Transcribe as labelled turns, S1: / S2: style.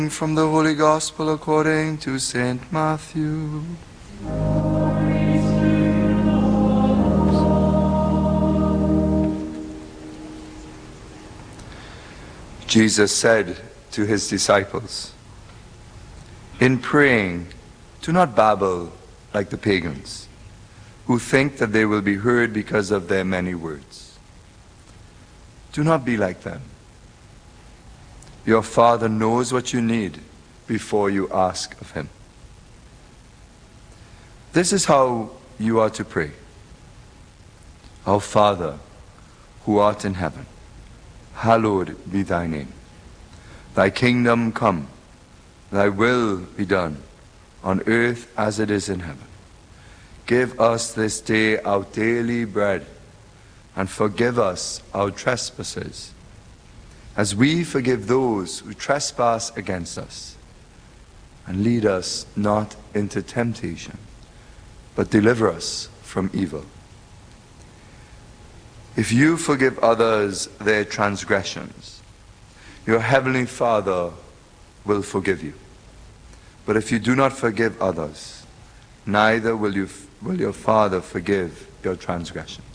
S1: From the Holy Gospel according to St. Matthew. Jesus said to his disciples, "In praying, do not babble like the pagans, who think that they will be heard because of their many words. Do not be like them. Your Father knows what you need before you ask of him. This is how you are to pray. Our Father, who art in heaven, hallowed be thy name. Thy kingdom come, thy will be done, on earth as it is in heaven. Give us this day our daily bread, and forgive us our trespasses, as we forgive those who trespass against us. And lead us not into temptation, but deliver us from evil. If you forgive others their transgressions, your heavenly Father will forgive you. But if you do not forgive others, neither will your Father forgive your transgressions.